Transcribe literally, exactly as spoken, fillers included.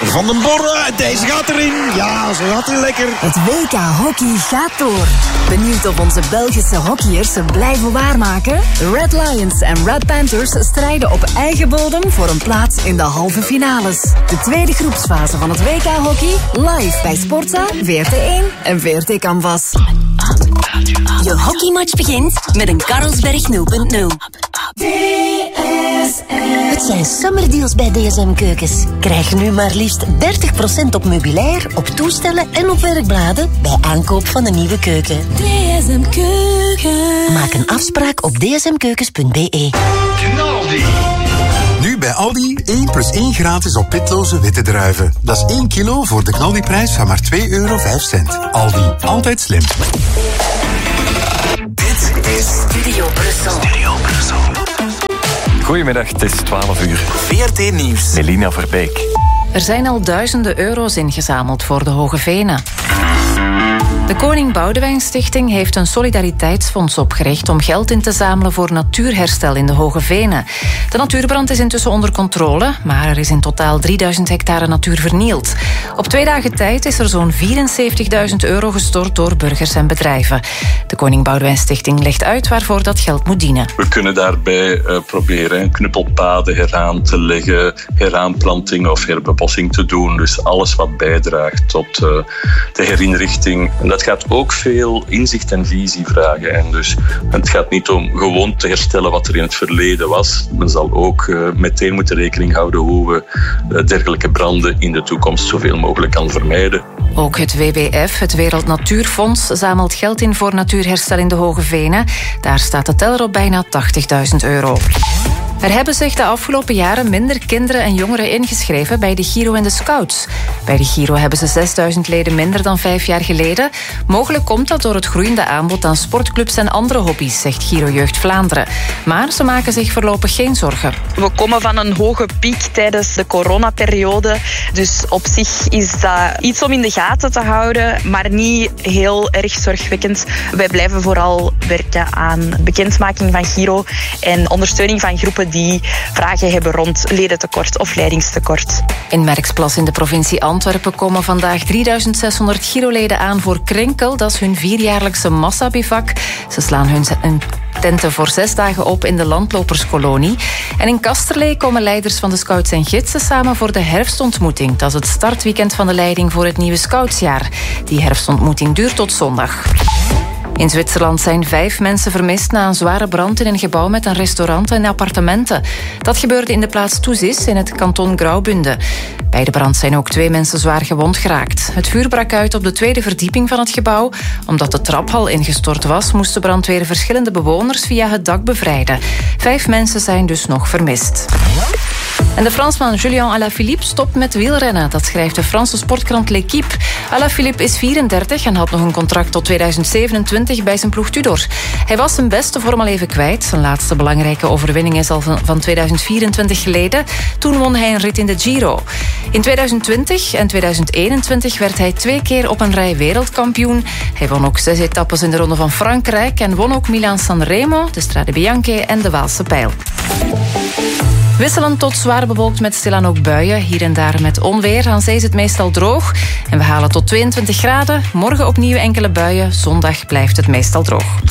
Van den Borre, deze gaat erin. Ja, ze gaat erin lekker. Het W K Hockey gaat door. Benieuwd of onze Belgische hockeyers het blijven waarmaken? Red Lions en Red Panthers strijden op eigen bodem voor een plaats in de halve finales. De tweede groepsfase van het W K Hockey live bij Sportza, V R T één en V R T Canvas. Je hockeymatch begint met een Carlsberg nul punt nul. D S M. Het zijn summerdeals bij D S M Keukens. Krijg nu maar liefst dertig procent op meubilair, op toestellen en op werkbladen bij aankoop van een nieuwe keuken. D S M Keukens. Maak een afspraak op d s m keukens punt b e. Knaldi. Nu bij Aldi één plus één gratis op pitloze witte druiven. Dat is één kilo voor de Knaldi-prijs van maar twee euro vijf cent. Aldi, altijd slim. Dit is Studio Brussel. Studio Brussel. Goedemiddag, het is twaalf uur. V R T Nieuws. Melina Verbeek. Er zijn al duizenden euro's ingezameld voor de Hoge Venen. De Koning Boudewijn Stichting heeft een solidariteitsfonds opgericht om geld in te zamelen voor natuurherstel in de Hoge Venen. De natuurbrand is intussen onder controle, maar er is in totaal drieduizend hectare natuur vernield. Op twee dagen tijd is er zo'n vierenzeventigduizend euro gestort door burgers en bedrijven. De Koning Boudewijn Stichting legt uit waarvoor dat geld moet dienen. We kunnen daarbij uh, proberen knuppelpaden heraan te leggen, heraanplanting of herbebossing te doen. Dus alles wat bijdraagt tot uh, de herinrichting. En dat gaat ook veel inzicht en visie vragen. En dus het gaat niet om gewoon te herstellen wat er in het verleden was. Men zal ook uh, meteen moeten rekening houden hoe we uh, dergelijke branden in de toekomst zoveel mogelijk kan vermijden. Ook het W W F, het Wereld Natuurfonds, zamelt geld in voor natuurherstel in de Hoge Venen. Daar staat de teller op bijna tachtigduizend euro. Er hebben zich de afgelopen jaren minder kinderen en jongeren ingeschreven bij de Giro en de Scouts. Bij de Giro hebben ze zesduizend leden minder dan vijf jaar geleden. Mogelijk komt dat door het groeiende aanbod aan sportclubs en andere hobby's, zegt Giro Jeugd Vlaanderen. Maar ze maken zich voorlopig geen zorgen. We komen van een hoge piek tijdens de coronaperiode. Dus op zich is dat iets om in de gaten te houden, maar niet heel erg zorgwekkend. Wij blijven vooral werken aan bekendmaking van Giro en ondersteuning van groepen die vragen hebben rond ledentekort of leidingstekort. In Merksplas in de provincie Antwerpen komen vandaag drieduizend zeshonderd Giro-leden aan voor Krinkel. Dat is hun vierjaarlijkse massabivak. Ze slaan hun tenten voor zes dagen op in de landloperskolonie. En in Kasterlee komen leiders van de Scouts en Gidsen samen voor de herfstontmoeting. Dat is het startweekend van de leiding voor het nieuwe Scoutsjaar. Die herfstontmoeting duurt tot zondag. In Zwitserland zijn vijf mensen vermist na een zware brand in een gebouw met een restaurant en appartementen. Dat gebeurde in de plaats Touzis in het kanton Graubünden. Bij de brand zijn ook twee mensen zwaar gewond geraakt. Het vuur brak uit op de tweede verdieping van het gebouw. Omdat de traphal ingestort was, moest de brandweer verschillende bewoners via het dak bevrijden. Vijf mensen zijn dus nog vermist. En de Fransman Julien Alaphilippe stopt met wielrennen. Dat schrijft de Franse sportkrant L'Équipe. Alaphilippe is vierendertig en had nog een contract tot tweeduizend zevenentwintig bij zijn ploeg Tudor. Hij was zijn beste vorm al even kwijt. Zijn laatste belangrijke overwinning is al van tweeduizend vierentwintig geleden. Toen won hij een rit in de Giro. In tweeduizend twintig en tweeduizend eenentwintig werd hij twee keer op een rij wereldkampioen. Hij won ook zes etappes in de Ronde van Frankrijk en won ook Milaan-San Remo, de Strade Bianche en de Waalse Pijl. Wisselend tot zwaar bewolkt met stilaan ook buien. Hier en daar met onweer. Aan zee is het meestal droog. En we halen tot tweeëntwintig graden. Morgen opnieuw enkele buien. Zondag blijft het meestal droog.